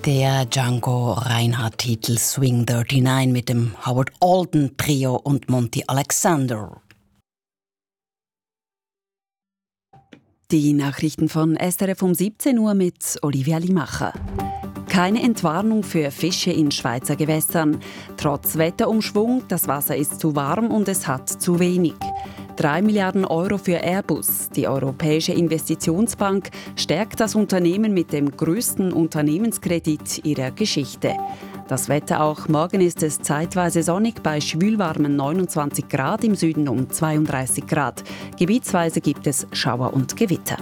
Der Django Reinhardt-Titel Swing 39 mit dem Howard Alden Trio und Monty Alexander. Die Nachrichten von SRF um 17 Uhr mit Olivia Limacher. Keine Entwarnung für Fische in Schweizer Gewässern. Trotz Wetterumschwung, das Wasser ist zu warm und es hat zu wenig. 3 Milliarden Euro für Airbus. Die Europäische Investitionsbank stärkt das Unternehmen mit dem größten Unternehmenskredit ihrer Geschichte. Das Wetter auch. Morgen ist es zeitweise sonnig bei schwülwarmen 29 Grad, im Süden um 32 Grad. Gebietsweise gibt es Schauer und Gewitter.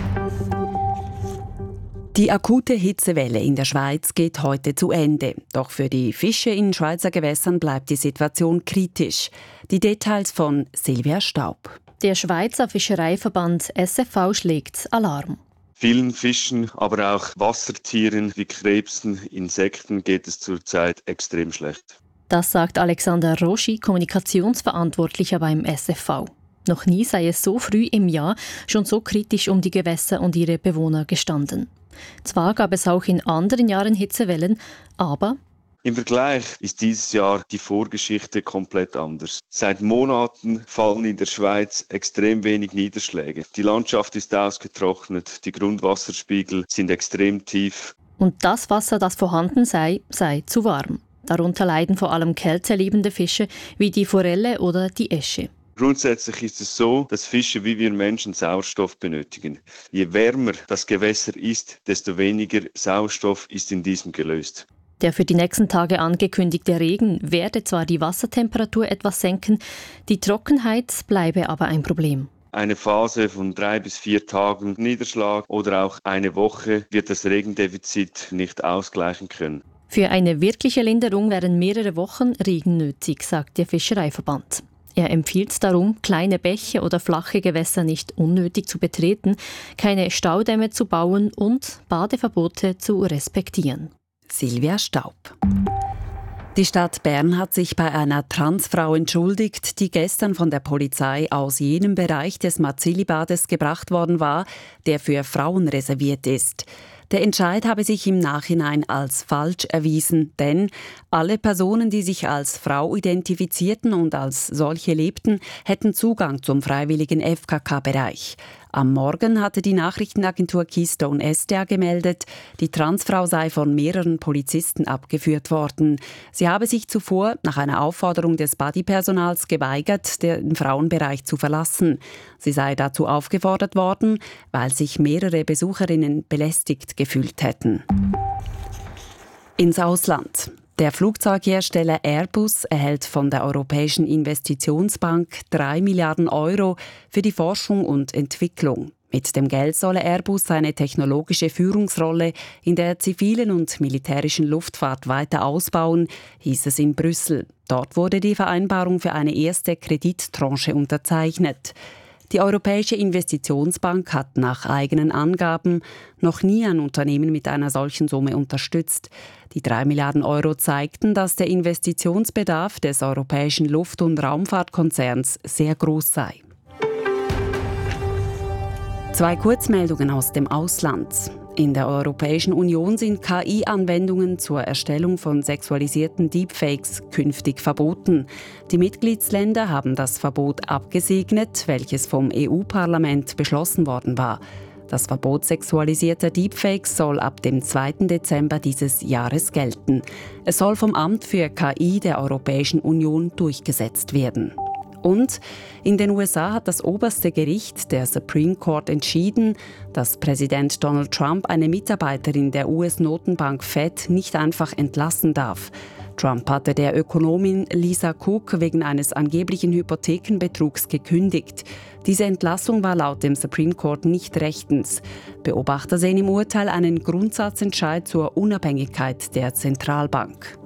Die akute Hitzewelle in der Schweiz geht heute zu Ende. Doch für die Fische in Schweizer Gewässern bleibt die Situation kritisch. Die Details von Silvia Staub. Der Schweizer Fischereiverband SFV schlägt Alarm. Vielen Fischen, aber auch Wassertieren wie Krebsen, Insekten geht es zurzeit extrem schlecht. Das sagt Alexander Roschi, Kommunikationsverantwortlicher beim SFV. Noch nie sei es so früh im Jahr schon so kritisch um die Gewässer und ihre Bewohner gestanden. Zwar gab es auch in anderen Jahren Hitzewellen, aber im Vergleich ist dieses Jahr die Vorgeschichte komplett anders. Seit Monaten fallen in der Schweiz extrem wenig Niederschläge. Die Landschaft ist ausgetrocknet, die Grundwasserspiegel sind extrem tief. Und das Wasser, das vorhanden sei zu warm. Darunter leiden vor allem kälteliebende Fische wie die Forelle oder die Esche. Grundsätzlich ist es so, dass Fische wie wir Menschen Sauerstoff benötigen. Je wärmer das Gewässer ist, desto weniger Sauerstoff ist in diesem gelöst. Der für die nächsten Tage angekündigte Regen werde zwar die Wassertemperatur etwas senken, die Trockenheit bleibe aber ein Problem. Eine Phase von 3 bis 4 Tagen Niederschlag oder auch eine Woche wird das Regendefizit nicht ausgleichen können. Für eine wirkliche Linderung wären mehrere Wochen Regen nötig, sagt der Fischereiverband. Er empfiehlt darum, kleine Bäche oder flache Gewässer nicht unnötig zu betreten, keine Staudämme zu bauen und Badeverbote zu respektieren. Silvia Staub. Die Stadt Bern hat sich bei einer Transfrau entschuldigt, die gestern von der Polizei aus jenem Bereich des Marzili-Bades gebracht worden war, der für Frauen reserviert ist. Der Entscheid habe sich im Nachhinein als falsch erwiesen, denn alle Personen, die sich als Frau identifizierten und als solche lebten, hätten Zugang zum freiwilligen FKK-Bereich. Am Morgen hatte die Nachrichtenagentur Keystone SDA gemeldet, die Transfrau sei von mehreren Polizisten abgeführt worden. Sie habe sich zuvor nach einer Aufforderung des Bodypersonals geweigert, den Frauenbereich zu verlassen. Sie sei dazu aufgefordert worden, weil sich mehrere Besucherinnen belästigt gefühlt hätten. Ins Ausland. Der Flugzeughersteller Airbus erhält von der Europäischen Investitionsbank 3 Milliarden Euro für die Forschung und Entwicklung. Mit dem Geld solle Airbus seine technologische Führungsrolle in der zivilen und militärischen Luftfahrt weiter ausbauen, hieß es in Brüssel. Dort wurde die Vereinbarung für eine erste Kredittranche unterzeichnet. Die Europäische Investitionsbank hat nach eigenen Angaben noch nie ein Unternehmen mit einer solchen Summe unterstützt. Die 3 Milliarden Euro zeigten, dass der Investitionsbedarf des europäischen Luft- und Raumfahrtkonzerns sehr groß sei. 2 Kurzmeldungen aus dem Ausland. In der Europäischen Union sind KI-Anwendungen zur Erstellung von sexualisierten Deepfakes künftig verboten. Die Mitgliedsländer haben das Verbot abgesegnet, welches vom EU-Parlament beschlossen worden war. Das Verbot sexualisierter Deepfakes soll ab dem 2. Dezember dieses Jahres gelten. Es soll vom Amt für KI der Europäischen Union durchgesetzt werden. Und in den USA hat das oberste Gericht, der Supreme Court, entschieden, dass Präsident Donald Trump eine Mitarbeiterin der US-Notenbank Fed nicht einfach entlassen darf. Trump hatte der Ökonomin Lisa Cook wegen eines angeblichen Hypothekenbetrugs gekündigt. Diese Entlassung war laut dem Supreme Court nicht rechtens. Beobachter sehen im Urteil einen Grundsatzentscheid zur Unabhängigkeit der Zentralbank.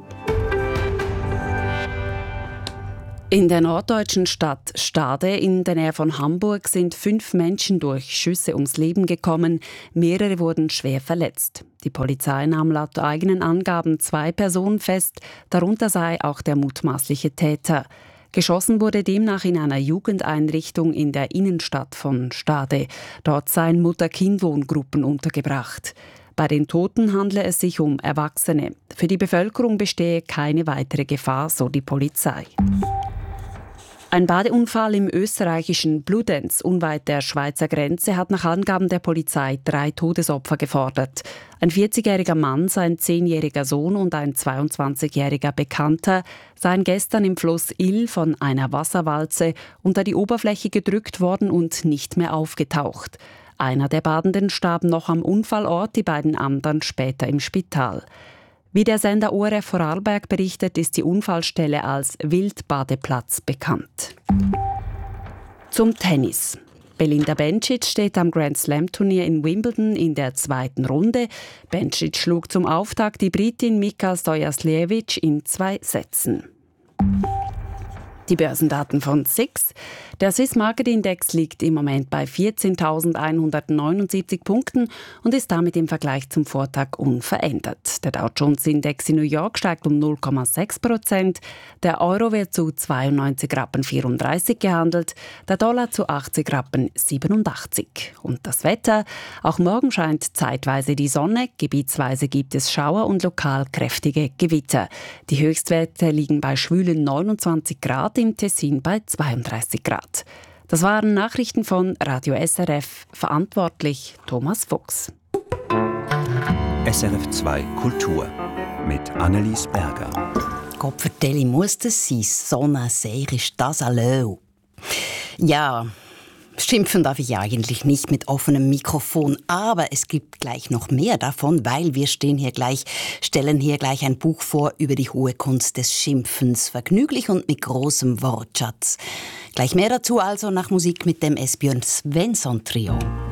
In der norddeutschen Stadt Stade in der Nähe von Hamburg sind 5 Menschen durch Schüsse ums Leben gekommen. Mehrere wurden schwer verletzt. Die Polizei nahm laut eigenen Angaben 2 Personen fest, darunter sei auch der mutmaßliche Täter. Geschossen wurde demnach in einer Jugendeinrichtung in der Innenstadt von Stade. Dort seien Mutter-Kind-Wohngruppen untergebracht. Bei den Toten handle es sich um Erwachsene. Für die Bevölkerung bestehe keine weitere Gefahr, so die Polizei. Ein Badeunfall im österreichischen Bludenz unweit der Schweizer Grenze hat nach Angaben der Polizei 3 Todesopfer gefordert. Ein 40-jähriger Mann, sein 10-jähriger Sohn und ein 22-jähriger Bekannter seien gestern im Fluss Ill von einer Wasserwalze unter die Oberfläche gedrückt worden und nicht mehr aufgetaucht. Einer der Badenden starb noch am Unfallort, die beiden anderen später im Spital. Wie der Sender ORF Vorarlberg berichtet, ist die Unfallstelle als Wildbadeplatz bekannt. Zum Tennis. Belinda Bencic steht am Grand-Slam-Turnier in Wimbledon in der 2. Runde. Bencic schlug zum Auftakt die Britin Mika Stojasljewicz in 2 Sätzen. Die Börsendaten von SIX. Der Swiss Market Index liegt im Moment bei 14.179 Punkten und ist damit im Vergleich zum Vortag unverändert. Der Dow Jones Index in New York steigt um 0,6%. Der Euro wird zu 92,34 Rappen gehandelt, der Dollar zu 80,87 Rappen. Und das Wetter? Auch morgen scheint zeitweise die Sonne, gebietsweise gibt es Schauer und lokal kräftige Gewitter. Die Höchstwerte liegen bei schwülen 29 Grad, im Tessin bei 32 Grad. Das waren Nachrichten von Radio SRF, verantwortlich Thomas Fuchs. SRF 2 Kultur mit Annelies Berger. Gott vertelle, muss das sein? So eine sehr ist das allein. Ja, schimpfen darf ich eigentlich nicht mit offenem Mikrofon, aber es gibt gleich noch mehr davon, weil wir stellen hier gleich ein Buch vor über die hohe Kunst des Schimpfens, vergnüglich und mit großem Wortschatz. Gleich mehr dazu also nach Musik mit dem Esbjörn Svensson Trio.